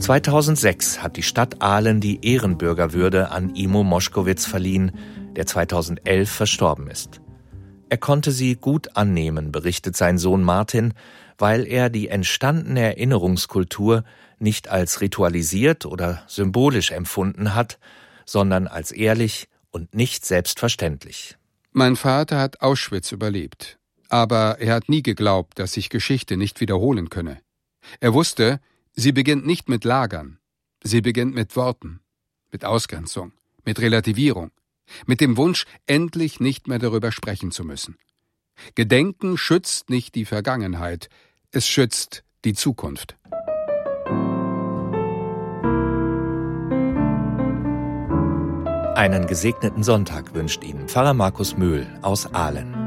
2006 hat die Stadt Aalen die Ehrenbürgerwürde an Imo Moschkowitz verliehen, der 2011 verstorben ist. Er konnte sie gut annehmen, berichtet sein Sohn Martin, weil er die entstandene Erinnerungskultur nicht als ritualisiert oder symbolisch empfunden hat, sondern als ehrlich und nicht selbstverständlich. Mein Vater hat Auschwitz überlebt, aber er hat nie geglaubt, dass sich Geschichte nicht wiederholen könne. Er wusste, sie beginnt nicht mit Lagern, sie beginnt mit Worten, mit Ausgrenzung, mit Relativierung, mit dem Wunsch, endlich nicht mehr darüber sprechen zu müssen. Gedenken schützt nicht die Vergangenheit, es schützt die Zukunft. Einen gesegneten Sonntag wünscht Ihnen Pfarrer Markus Möhl aus Aalen.